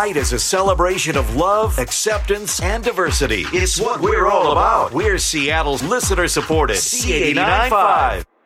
night is a celebration of love, acceptance, and diversity. It's what we're all about. We're Seattle's listener-supported C89.5.